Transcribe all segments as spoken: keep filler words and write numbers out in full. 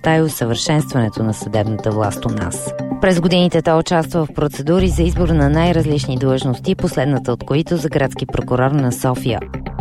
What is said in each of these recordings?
и усъвършенстването на съдебната власт у нас. През годините той участва в процедури за избор на най-различни длъжности, последната от които за градски прокурор на София.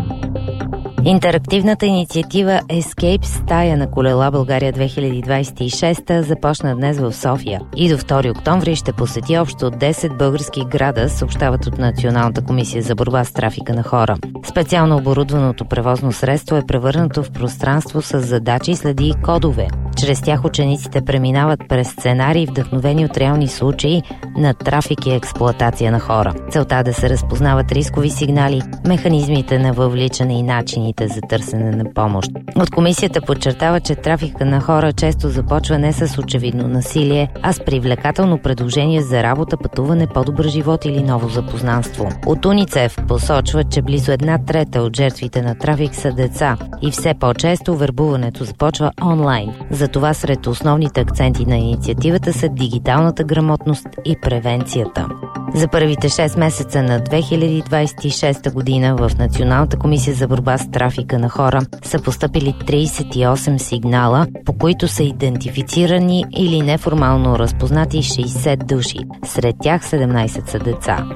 Интерактивната инициатива Escape стая на колела България две хиляди двадесет и шеста започна днес в София и до втори октомври ще посети общо десет български града, съобщават от Националната комисия за борба с трафика на хора. Специално оборудваното превозно средство е превърнато в пространство с задачи, следи и кодове. Чрез тях учениците преминават през сценарии, вдъхновени от реални случаи на трафик и експлоатация на хора. Целта е да се разпознават рискови сигнали, механизмите на въвличане и начините за търсене на помощ. От комисията подчертава, че трафика на хора често започва не с очевидно насилие, а с привлекателно предложение за работа, пътуване, по-добър живот или ново запознанство. От УНИЦЕФ посочва, че близо една трета от жертвите на трафик са деца и все по-често вербуването започва онлайн. Затова сред основните акценти на инициативата са дигиталната грамотност и превенцията. За първите шест месеца на две хиляди двадесет и шеста година в Националната комисия за борба с трафика на хора са постъпили тридесет и осем сигнала, по които са идентифицирани или неформално разпознати шейсет души. Сред тях седемнадесет са деца.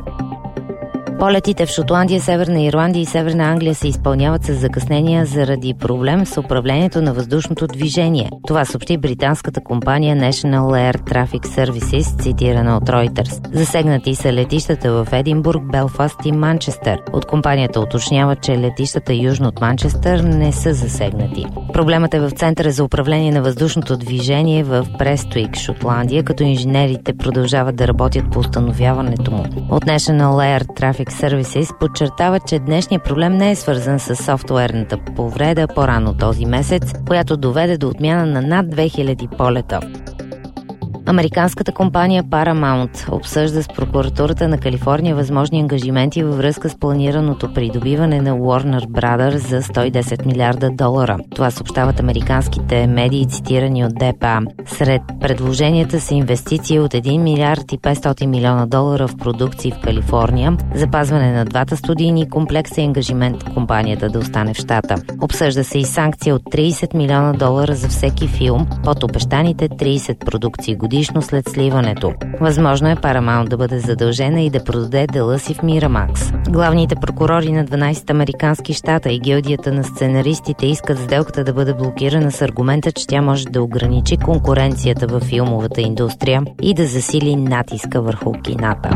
Полетите в Шотландия, Северна Ирландия и Северна Англия се изпълняват с закъснения заради проблем с управлението на въздушното движение. Това съобщи британската компания National Air Traffic Services, цитирана от Reuters. Засегнати са летищата в Единбург, Белфаст и Манчестър. От компанията уточняват, че летищата южно от Манчестър не са засегнати. Проблемът е в Центъра за управление на въздушното движение в Престуик, Шотландия, като инженерите продължават да работят по установяването му. От National Air Traffic Services подчертава, че днешният проблем не е свързан с софтуерната повреда по-рано този месец, която доведе до отмяна на над две хиляди полета. Американската компания Paramount обсъжда с прокуратурата на Калифорния възможни ангажименти във връзка с планираното придобиване на Warner Brothers за сто и десет милиарда долара. Това съобщават американските медии, цитирани от Д П А. Сред предложенията са инвестиции от един милиард и петстотин милиона долара в продукции в Калифорния, запазване на двата студийни комплекса и ангажимент компанията да остане в щата. Обсъжда се и санкция от тридесет милиона долара за всеки филм под обещаните тридесет продукции годишно след сливането. Възможно е Paramount да бъде задължена и да продаде дела си в Miramax. Главните прокурори на дванадесет американски щата и гилдията на сценаристите искат сделката да бъде блокирана с аргумента, че тя може да ограничи конкуренцията във филмовата индустрия и да засили натиска върху кината.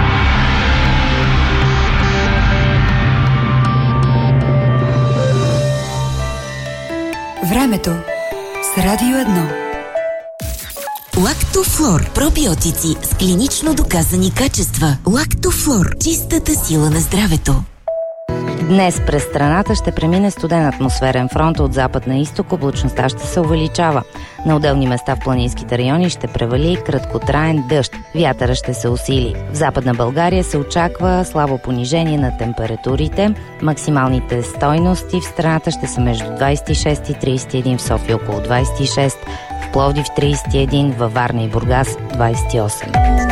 Времето с Радио едно. Лактофлор. Пробиотици с клинично доказани качества. Лактофлор. Чистата сила на здравето. Днес през страната ще премине студен атмосферен фронт от запад на изток, облачността ще се увеличава. На отделни места в планинските райони ще превали краткотраен дъжд. Вятъра ще се усили. В Западна България се очаква слабо понижение на температурите. Максималните стойности в страната ще са между двадесет и шест и тридесет и един, в София около двадесет и шест, в Пловдив тридесет и един, във Варна и Бургас двадесет и осем.